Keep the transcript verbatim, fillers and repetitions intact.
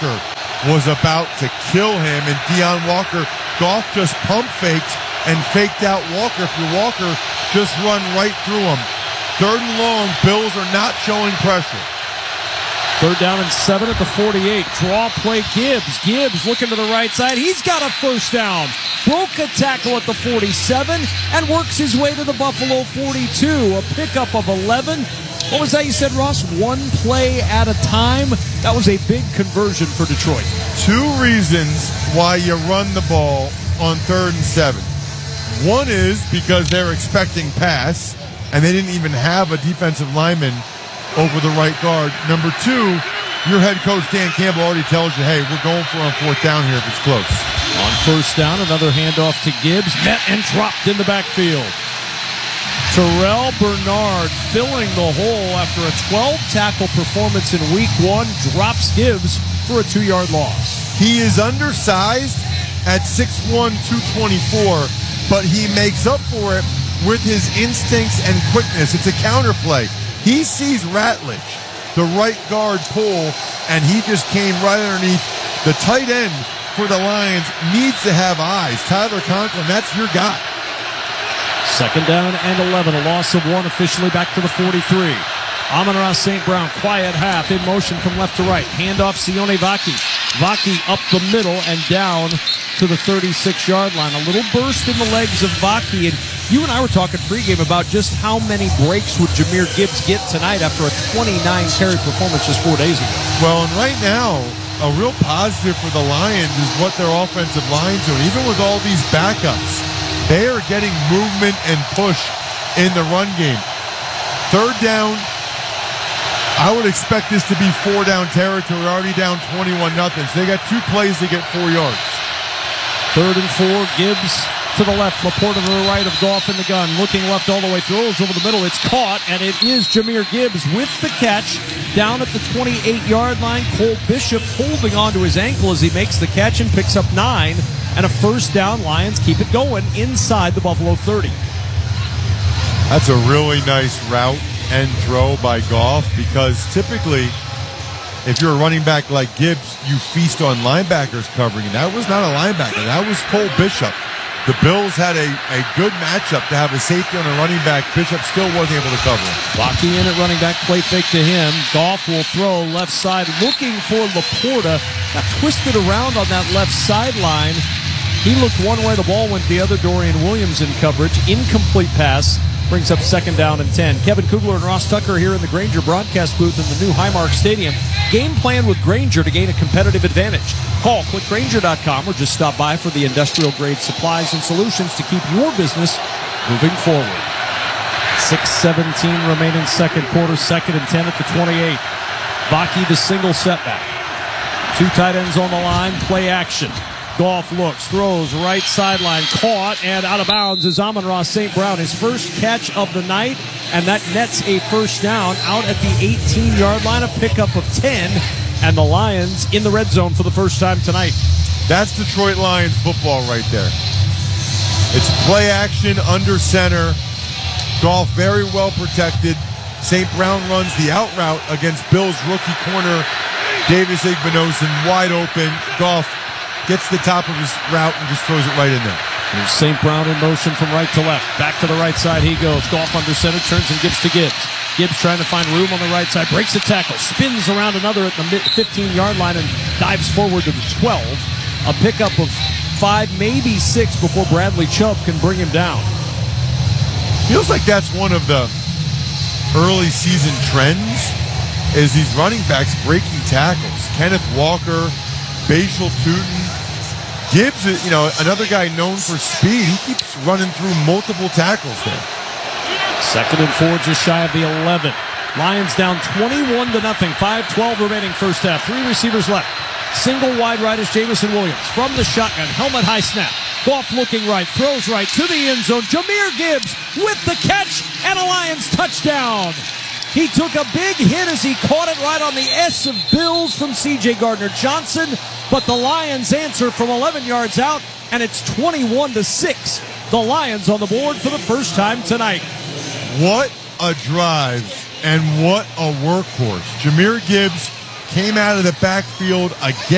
Walker was about to kill him, and Deion Walker, Goff just pump faked and faked out Walker. If you're Walker, just run right through him. Third and long, Bills are not showing pressure. Third down and seven at the forty-eight. Draw play Gibbs. Gibbs looking to the right side. He's got a first down. Broke a tackle at the forty-seven and works his way to the Buffalo forty-two. A pickup of eleven. What was that you said, Ross? One play at a time? That was a big conversion for Detroit. Two reasons why you run the ball on third and seven. One is because they're expecting pass, and they didn't even have a defensive lineman over the right guard. Number two, your head coach, Dan Campbell, already tells you, hey, we're going for on fourth down here if it's close. On first down, another handoff to Gibbs. Met and dropped in the backfield. Terrell Bernard filling the hole after a twelve-tackle performance in week one. Drops Gibbs for a two-yard loss. He is undersized at six one, two twenty-four, but he makes up for it with his instincts and quickness. It's a counterplay. He sees Ratledge, the right guard, pull, and he just came right underneath. The tight end for the Lions needs to have eyes. Tyler Conklin, that's your guy. Second down and eleven, a loss of one, officially back to the forty-three. Amon-Ra Saint Brown, quiet half, in motion from left to right. Handoff Sione Vaki. Vaki up the middle and down to the thirty-six-yard line. A little burst in the legs of Vaki, and you and I were talking pregame about just how many breaks would Jahmyr Gibbs get tonight after a twenty-nine carry performance just four days ago. Well, and right now, a real positive for the Lions is what their offensive line's doing. Even with all these backups, they are getting movement and push in the run game. Third down, I would expect this to be four down territory. We're already down twenty-one nothing. So they got two plays to get four yards. Third and four, Gibbs to the left, Laporta to the right of Goff in the gun. Looking left all the way, throws over the middle. It's caught, and it is Jahmyr Gibbs with the catch down at the twenty-eight-yard line. Cole Bishop holding onto his ankle as he makes the catch and picks up nine. And a first down. Lions keep it going inside the Buffalo thirty. That's a really nice route and throw by Goff, because typically if you're a running back like Gibbs, you feast on linebackers covering. And that was not a linebacker. That was Cole Bishop. The Bills had a, a good matchup to have a safety on a running back. Bishop still wasn't able to cover him. Locking in at running back, play fake to him. Goff will throw left side, looking for Laporta. Got twisted around on that left sideline. He looked one way, the ball went the other. Dorian Williams in coverage. Incomplete pass. Brings up second down and ten. Kevin Kugler and Ross Tucker here in the Grainger broadcast booth in the new Highmark Stadium. Game plan with Grainger to gain a competitive advantage. Call click grainger dot com or just stop by for the industrial grade supplies and solutions to keep your business moving forward. six seventeen remaining second quarter, second and ten at the twenty-eight. Vaki the single setback. Two tight ends on the line, play action. Goff looks, throws, right sideline, caught, and out of bounds is Amon-Ra Saint Brown. His first catch of the night, and that nets a first down out at the eighteen-yard line, a pickup of ten, and the Lions in the red zone for the first time tonight. That's Detroit Lions football right there. It's play action under center. Goff very well protected. Saint Brown runs the out route against Bills rookie corner Davis Igbinosun, wide open. Goff gets the top of his route and just throws it right in there. There's Saint Brown in motion from right to left. Back to the right side he goes. Goff under center, turns and gives to Gibbs. Gibbs trying to find room on the right side. Breaks a tackle. Spins around another at the fifteen-yard line and dives forward to the twelve. A pickup of five, maybe six before Bradley Chubb can bring him down. Feels like that's one of the early season trends, is these running backs breaking tackles. Kenneth Walker, Bashal Tutin. Gibbs, you know, another guy known for speed. He keeps running through multiple tackles there. Second and four, just shy of the eleven. Lions down twenty-one to nothing. five twelve remaining first half. Three receivers left. Single wide right is Jameson Williams. From the shotgun, helmet high snap. Goff looking right, throws right to the end zone. Jahmyr Gibbs with the catch and a Lions touchdown. He took a big hit as he caught it right on the S of Bills from C J Gardner-Johnson, but the Lions answer from eleven yards out, and it's twenty-one to six. The Lions on the board for the first time tonight. What a drive and what a workhorse. Jahmyr Gibbs came out of the backfield again.